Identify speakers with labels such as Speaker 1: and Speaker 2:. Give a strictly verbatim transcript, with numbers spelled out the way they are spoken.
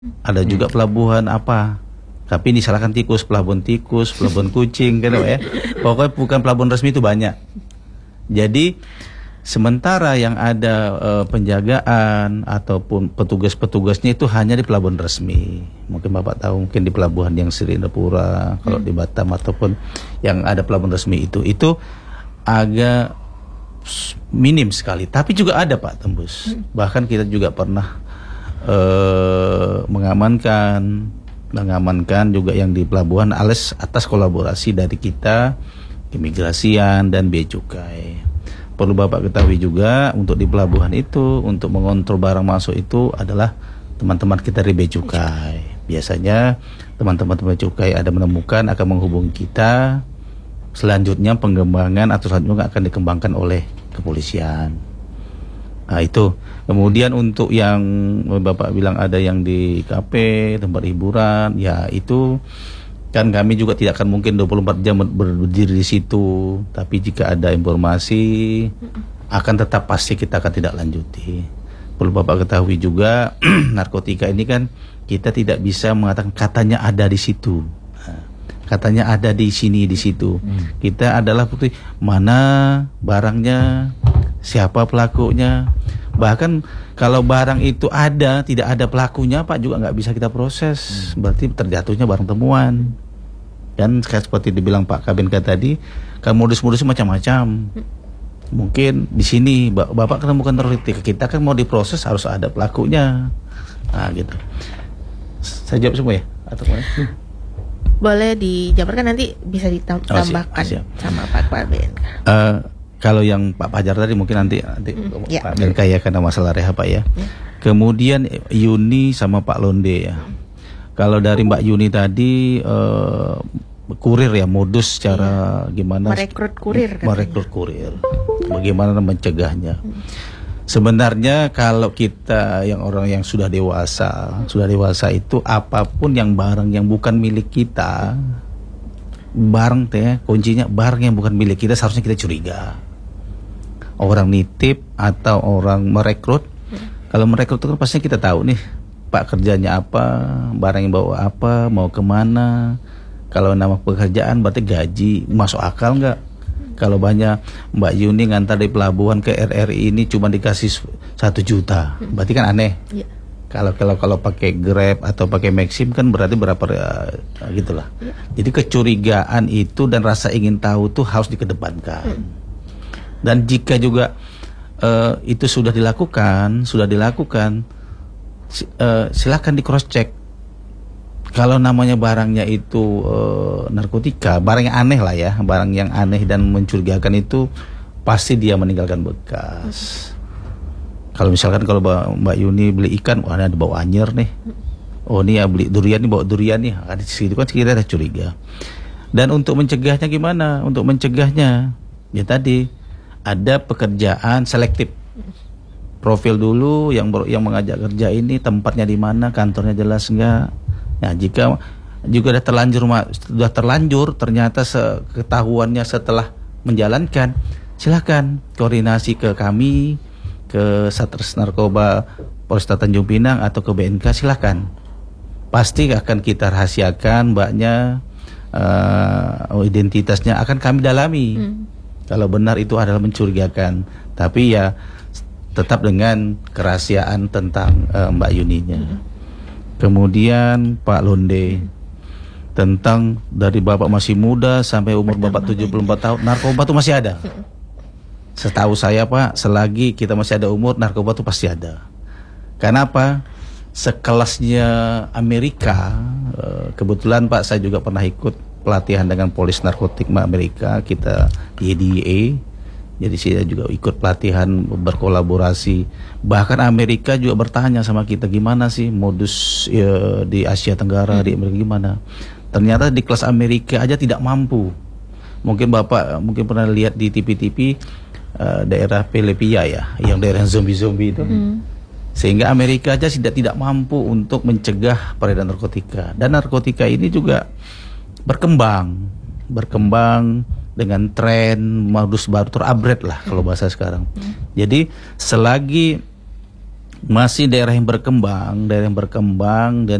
Speaker 1: Ada juga pelabuhan apa, tapi disalahkan tikus, pelabuhan tikus, pelabuhan kucing kan ya. Pokoknya bukan pelabuhan resmi itu banyak. Jadi sementara yang ada uh, penjagaan ataupun petugas-petugasnya itu hanya di pelabuhan resmi. Mungkin Bapak tahu, mungkin di pelabuhan yang Sirindapura, hmm. kalau di Batam ataupun yang ada pelabuhan resmi itu, itu agak minim sekali. Tapi juga ada Pak tembus. Hmm. Bahkan kita juga pernah Uh, mengamankan mengamankan juga yang di pelabuhan alas atas kolaborasi dari kita, Imigrasian dan Bea Cukai. Perlu Bapak ketahui juga untuk di pelabuhan itu untuk mengontrol barang masuk itu adalah teman-teman kita di Bea Cukai. Biasanya teman-teman Bea Cukai ada menemukan akan menghubungi kita. Selanjutnya pengembangan atau selanjutnya akan dikembangkan oleh kepolisian. Nah itu. Kemudian untuk yang Bapak bilang ada yang di kafe, tempat hiburan, ya itu kan kami juga tidak akan mungkin dua puluh empat jam berdiri di situ. Tapi jika ada informasi akan tetap pasti kita akan tidak lanjuti. Perlu Bapak ketahui juga narkotika ini kan kita tidak bisa mengatakan katanya ada di situ. Nah, katanya ada di sini di situ. Hmm. Kita adalah bukti mana barangnya, siapa pelakunya. Bahkan kalau barang itu ada, tidak ada pelakunya Pak juga nggak bisa kita proses. Berarti terjatuhnya barang temuan. Dan seperti dibilang Pak Kabinka tadi, kan modus-modusnya macam-macam. Mungkin di sini Bapak ketemukan narkotika, kita kan mau diproses harus ada pelakunya. Nah gitu. Saya jawab semua ya? Atau mana?
Speaker 2: Boleh dijabarkan, nanti bisa ditambahkan oh, siap, siap. sama Pak Kabinka. Uh,
Speaker 1: Kalau yang Pak Fajar tadi mungkin nanti, nanti mm, ya. Pak Kabinka ya karena masalah reha Pak ya. ya. Kemudian Yuni sama Pak Londe ya. Hmm. Kalau dari Mbak Yuni tadi uh, kurir ya, modus cara ya. gimana
Speaker 2: merekrut kurir.
Speaker 1: Merekrut kurir. Bagaimana mencegahnya. Hmm. Sebenarnya kalau kita yang orang yang sudah dewasa, hmm. sudah dewasa itu apapun yang barang yang bukan milik kita, barang teh kuncinya barang yang bukan milik kita seharusnya kita curiga. Orang nitip atau orang merekrut, hmm. kalau merekrut itu kan pastinya kita tahu nih Pak kerjanya apa, barang yang bawa apa, mau kemana. Kalau nama pekerjaan berarti gaji, masuk akal nggak? Hmm. Kalau banyak Mbak Yuni ngantar dari pelabuhan ke R R I ini cuma dikasih satu juta, hmm. berarti kan aneh. Yeah. Kalau kalau kalau pakai Grab atau pakai Maxim kan berarti berapa ya, gitulah. Yeah. Jadi kecurigaan itu dan rasa ingin tahu tuh harus dikedepankan. Hmm. Dan jika juga uh, itu sudah dilakukan, sudah dilakukan, uh, silakan di cross check. Kalau namanya barangnya itu uh, narkotika, barang yang aneh lah ya, barang yang aneh dan mencurigakan itu pasti dia meninggalkan bekas. Kalau misalkan kalau Mbak Yuni beli ikan, wah ada bawa anyer nih. Oh ini ya beli durian nih, bawa durian nih. Ada situ kan kita ada curiga. Dan untuk mencegahnya gimana? Untuk mencegahnya ya tadi ada pekerjaan selektif. Profil dulu yang yang mengajak kerja ini tempatnya di mana, kantornya jelas enggak. Nah, jika juga sudah terlanjur sudah terlanjur ternyata ketahuannya setelah menjalankan, silakan koordinasi ke kami, ke Satres Narkoba Polresta Tanjung Pinang atau ke B N K, silakan. Pasti akan kita rahasiakan mbaknya, uh, identitasnya akan kami dalami. Hmm. Kalau benar itu adalah mencurigakan, tapi ya tetap dengan kerahasiaan tentang uh, Mbak Yuninya. Hmm. Kemudian Pak Londe, tentang dari Bapak masih muda sampai umur Bapak tujuh puluh empat tahun, narkoba itu masih ada. Setahu saya Pak, selagi kita masih ada umur, narkoba itu pasti ada. Kenapa? Sekelasnya Amerika, kebetulan Pak saya juga pernah ikut pelatihan dengan polis narkotik Amerika, kita di E D A. Jadi saya juga ikut pelatihan berkolaborasi. Bahkan Amerika juga bertanya sama kita gimana sih modus ya, di Asia Tenggara, hmm. di Amerika gimana. Ternyata di kelas Amerika aja tidak mampu. Mungkin Bapak mungkin pernah lihat di T V-T V uh, daerah Filipina ya, yang daerah zombie-zombie itu. Hmm. Sehingga Amerika aja tidak tidak mampu untuk mencegah peredaran narkotika. Dan narkotika ini juga berkembang, berkembang dengan tren modus baru terupgrade lah kalau bahasa sekarang. Hmm. Jadi selagi masih daerah yang berkembang, daerah yang berkembang dan